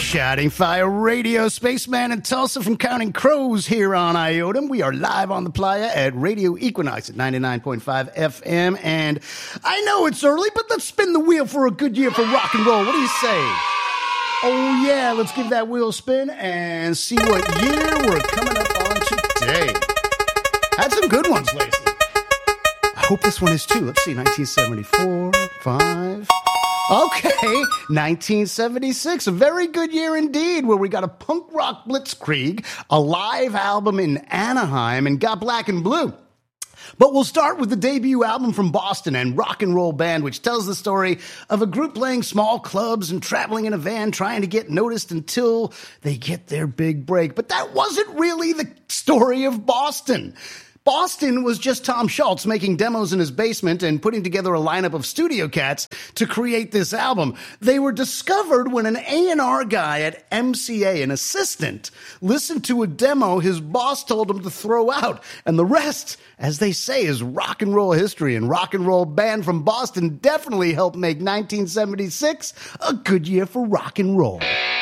Shouting Fire Radio, Spaceman and Tulsa from Counting Crows here on Iotum. We are live on the playa at Radio Equinox at 99.5 FM. And I know it's early, but let's spin the wheel for a good year for rock and roll. What do you say? Oh, yeah, let's give that wheel a spin and see what year we're coming up on today. Had some good ones lately. I hope this one is too. Let's see, 1974, 5... Okay, 1976, a very good year indeed, where we got a punk rock blitzkrieg, a live album in Anaheim, and Got Black and Blue. But we'll start with the debut album from Boston and Rock and Roll Band, which tells the story of a group playing small clubs and traveling in a van trying to get noticed until they get their big break. But that wasn't really the story of Boston. Boston was just Tom Schultz making demos in his basement and putting together a lineup of studio cats to create this album. They were discovered when an A&R guy at MCA, an assistant, listened to a demo his boss told him to throw out. And the rest, as they say, is rock and roll history. And Rock and Roll Band from Boston definitely helped make 1976 a good year for rock and roll.